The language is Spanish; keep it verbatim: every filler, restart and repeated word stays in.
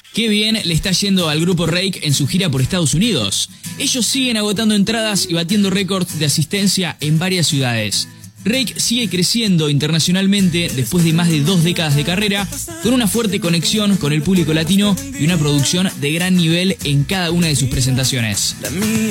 Qué bien le está yendo al grupo Rake en su gira por Estados Unidos. Ellos siguen agotando entradas y batiendo récords de asistencia en varias ciudades. Rake sigue creciendo internacionalmente después de más de dos décadas de carrera, con una fuerte conexión con el público latino y una producción de gran nivel en cada una de sus presentaciones.